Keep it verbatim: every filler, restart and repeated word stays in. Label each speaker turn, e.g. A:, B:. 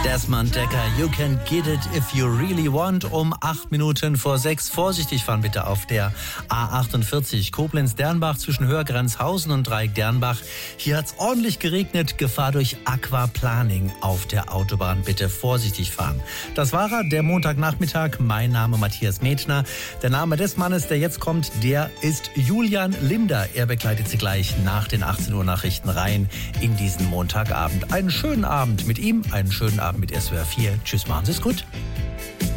A: Desmond Decker, You Can Get It If You Really Want, um acht Minuten vor sechs. Vorsichtig fahren bitte auf der A achtundvierzig Koblenz-Dernbach zwischen Hörgrenzhausen und Dreieck-Dernbach. Hier hat's ordentlich geregnet. Gefahr durch Aquaplaning auf der Autobahn. Bitte vorsichtig fahren. Das war er, der Montagnachmittag. Mein Name Matthias Metner. Der Name des Mannes, der jetzt kommt, der ist Julian Linder. Er begleitet Sie gleich nach den achtzehn Uhr Nachrichten rein in diesen Montagabend. Einen schönen Abend mit ihm, einen schönen Abend mit S W R vier. Tschüss, machen Sie es gut.